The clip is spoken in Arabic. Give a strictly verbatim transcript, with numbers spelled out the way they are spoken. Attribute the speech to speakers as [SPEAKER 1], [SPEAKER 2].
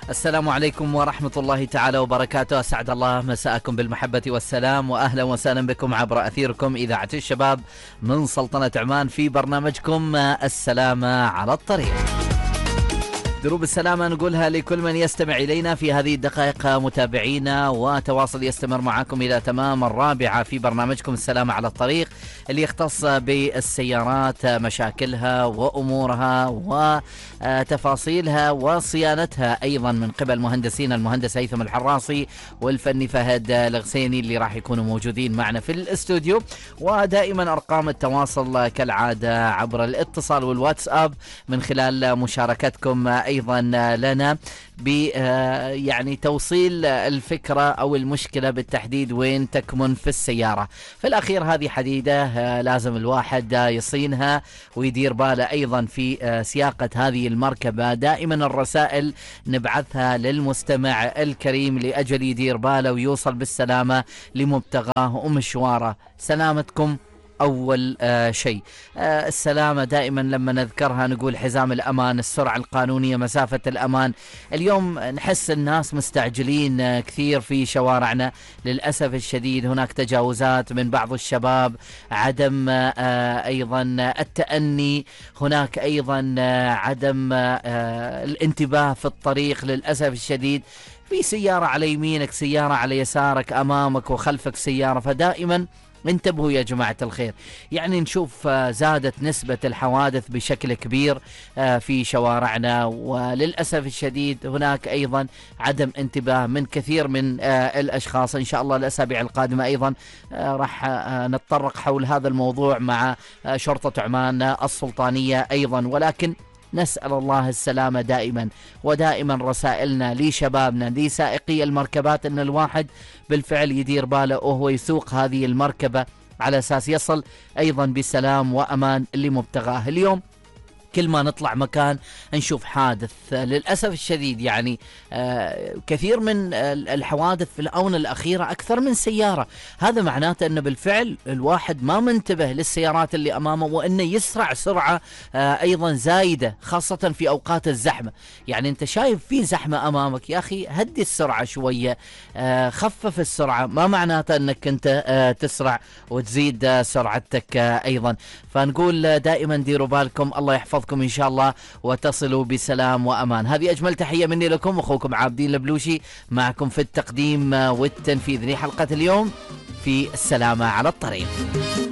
[SPEAKER 1] السلام عليكم ورحمة الله تعالى وبركاته. أسعد الله مساءكم بالمحبة والسلام، وأهلا وسهلا بكم عبر أثيركم إذاعة الشباب من سلطنة عمان في برنامجكم السلامة على الطريق. دروب السلامة نقولها لكل من يستمع إلينا في هذه الدقائق متابعينا، وتواصل يستمر معكم إلى تمام الرابعة في برنامجكم السلامة على الطريق اللي يختص بالسيارات، مشاكلها وأمورها وتفاصيلها وصيانتها أيضا من قبل مهندسين المهندس هيثم الحراصي والفني فهد الغسيني اللي راح يكونوا موجودين معنا في الاستوديو. ودائما أرقام التواصل كالعادة عبر الاتصال والواتساب من خلال مشاركتكم أيضا لنا ب يعني توصيل الفكرة أو المشكلة بالتحديد وين تكمن في السيارة. في الأخير هذه حديدة لازم الواحد يصينها ويدير باله أيضا في سياقة هذه المركبة. دائما الرسائل نبعثها للمستمع الكريم لأجل يدير باله ويوصل بالسلامة لمبتغاه ومشواره. سلامتكم أول آه شيء. آه السلامة دائما لما نذكرها نقول حزام الأمان، السرعة القانونية، مسافة الأمان. اليوم نحس الناس مستعجلين آه كثير في شوارعنا للأسف الشديد. هناك تجاوزات من بعض الشباب، عدم آه أيضا التأني، هناك أيضا آه عدم آه الانتباه في الطريق للأسف الشديد. في سيارة على يمينك، سيارة على يسارك، أمامك وخلفك سيارة، فدائما انتبهوا يا جماعة الخير. يعني نشوف زادت نسبة الحوادث بشكل كبير في شوارعنا، وللأسف الشديد هناك أيضا عدم انتباه من كثير من الأشخاص. إن شاء الله الأسابيع القادمة أيضا راح نتطرق حول هذا الموضوع مع شرطة عمان السلطانية أيضا، ولكن نسأل الله السلامة دائما. ودائما رسائلنا لشبابنا لسائقي المركبات أن الواحد بالفعل يدير باله وهو يسوق هذه المركبة على أساس يصل أيضا بسلام وأمان لمبتغاه. اليوم كل ما نطلع مكان نشوف حادث للأسف الشديد. يعني آه كثير من الحوادث في الآونة الأخيرة أكثر من سيارة. هذا معناته أنه بالفعل الواحد ما منتبه للسيارات اللي أمامه، وأنه يسرع سرعة آه أيضا زايدة خاصة في أوقات الزحمة. يعني أنت شايف في زحمة أمامك، يا أخي هدي السرعة شوية، آه خفف السرعة، ما معناته أنك أنت آه تسرع وتزيد آه سرعتك آه أيضا. فنقول دائما ديروا بالكم، الله يحفظكم إن شاء الله وتصلوا بسلام وأمان. هذه أجمل تحية مني لكم، أخوكم عابدين البلوشي معكم في التقديم والتنفيذ لحلقة اليوم في السلامة على الطريق.